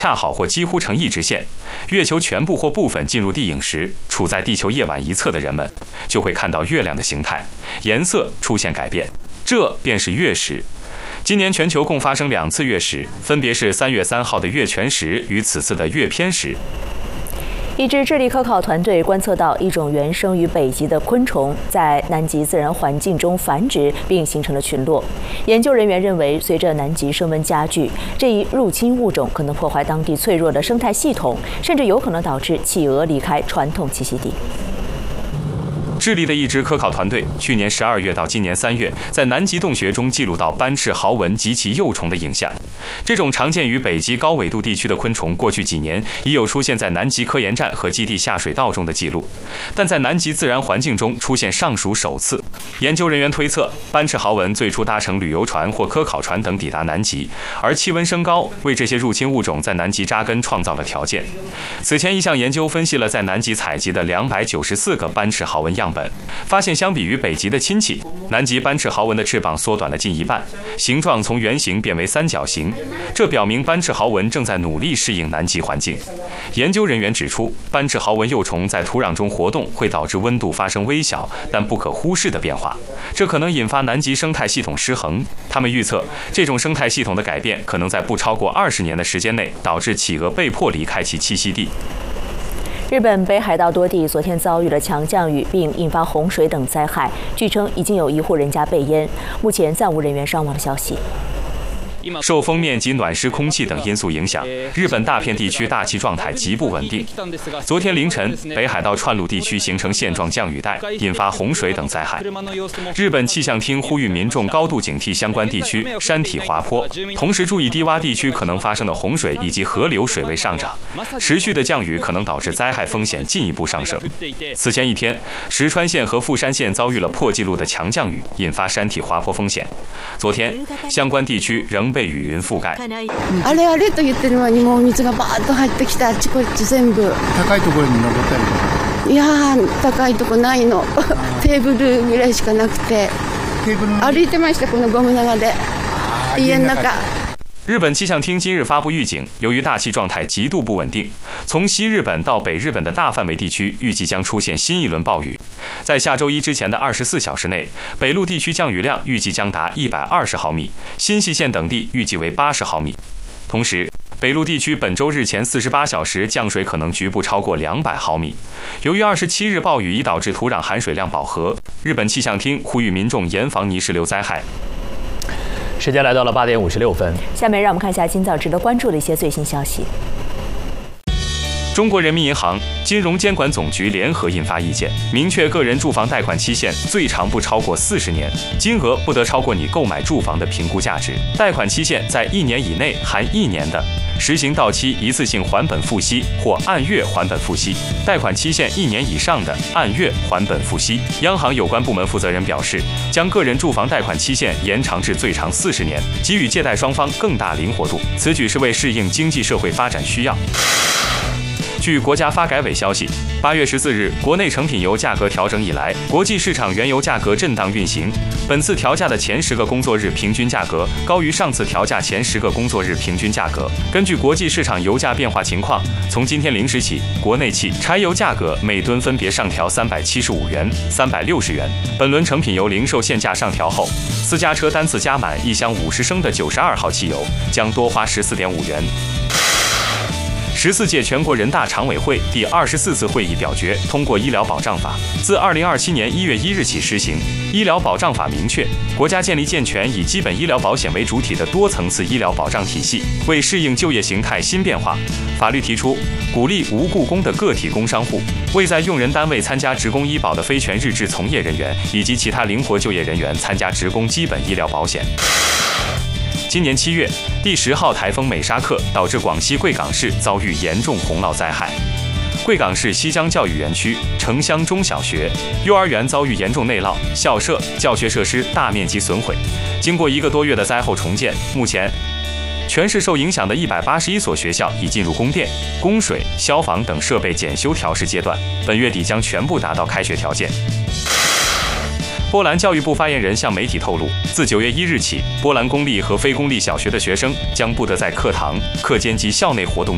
恰好或几乎成一直线，月球全部或部分进入地影时，处在地球夜晚一侧的人们就会看到月亮的形态、颜色出现改变，这便是月食。今年全球共发生2次月食，分别是3月3号的月全食与此次的月偏食。 一支智利科考团队观测到一种原生于北极的昆虫在南极自然环境中繁殖，并形成了群落。研究人员认为，随着南极升温加剧，这一入侵物种可能破坏当地脆弱的生态系统，甚至有可能导致企鹅离开传统栖息地。 智利的一支科考团队去年12月到今年3月，在南极洞穴中记录到斑翅豪蚊及其幼虫的影像。这种常见于北极高纬度地区的昆虫，过去几年已有出现在南极科研站和基地下水道中的记录，但在南极自然环境中出现尚属首次。研究人员推测，斑翅豪蚊最初搭乘旅游船或科考船等抵达南极，而气温升高为这些入侵物种在南极扎根创造了条件。此前一项研究分析了在南极采集的294个斑翅豪蚊样本，发现相比于北极的亲戚，南极斑翅豪蚊的翅膀缩短了近一半，形状从圆形变为三角形，这表明斑翅豪蚊正在努力适应南极环境。研究人员指出，斑翅豪蚊幼虫在土壤中活动会导致温度发生微小但不可忽视的变化，这可能引发南极生态系统失衡。他们预测，这种生态系统的改变可能在不超过20年的时间内导致企鹅被迫离开其栖息地。 日本北海道多地昨天遭遇了强降雨，并引发洪水等灾害。据称，已经有1户人家被淹，目前暂无人员伤亡的消息。 受锋面及暖湿空气等因素影响，日本大片地区大气状态极不稳定。昨天凌晨，北海道串路地区形成线状降雨带，引发洪水等灾害。日本气象厅呼吁民众高度警惕相关地区山体滑坡，同时注意低洼地区可能发生的洪水以及河流水位上涨。持续的降雨可能导致灾害风险进一步上升。此前一天，石川县和富山县遭遇了破纪录的强降雨，引发山体滑坡风险。昨天，相关地区仍被雨云覆盖。 あれあれと言ってるのにもう水がバーッと入ってきたあっちこっち全部。 高いところに登ったりとか。 いやー高いとこないの。テーブルぐらいしかなくて。歩いてましたこのゴム長で。家の中。 日本气象厅今日发布预警，由于大气状态极度不稳定，从西日本到北日本的大范围地区预计将出现新一轮暴雨。在下周一之前的24小时内，北陆地区降雨量预计将达120毫米，新舄县等地预计为80毫米。同时，北陆地区本周日前48小时降水可能局部超过200毫米。由于27日暴雨已导致土壤含水量饱和，日本气象厅呼吁民众严防泥石流灾害。 时间来到了8点56分， 下面让我们看一下今早值得关注的一些最新消息。 中国人民银行、金融监管总局联合印发意见，明确个人住房贷款期限最长不超过40年，金额不得超过你购买住房的评估价值，贷款期限在1年以内含1年的，实行到期一次性还本付息或按月还本付息，贷款期限1年以上的按月还本付息。央行有关部门负责人表示，将个人住房贷款期限延长至最长40年，给予借贷双方更大灵活度。此举是为适应经济社会发展需要。据国家发改委消息，8月14日，国内成品油价格调整以来，国际市场原油价格震荡运行。本次调价的前10个工作日平均价格高于上次调价前10个工作日平均价格。根据国际市场油价变化情况，从今天0时起，国内汽柴油价格每吨分别上调375元、360元。本轮成品油零售限价上调后，私家车单次加满1箱50升的92号汽油将多花14.5元。14届全国人大常委会第24次会议表决通过医疗保障法，自2027年1月1日起施行。医疗保障法明确，国家建立健全以基本医疗保险为主体的多层次医疗保障体系，为适应就业形态新变化，法律提出鼓励无雇工的个体工商户、未在用人单位参加职工医保的非全日制从业人员以及其他灵活就业人员参加职工基本医疗保险。今年7月，第10号台风美沙克导致广西贵港市遭遇严重洪涝灾害。贵港市西江教育园区城乡中小学、幼儿园遭遇严重内涝，校舍、教学设施大面积损毁。经过1个多月的灾后重建，目前全市受影响的181所学校已进入供电、供水、消防等设备检修调试阶段，本月底将全部达到开学条件。波兰教育部发言人向媒体透露，自9月1日起，波兰公立和非公立小学的学生将不得在课堂、课间及校内活动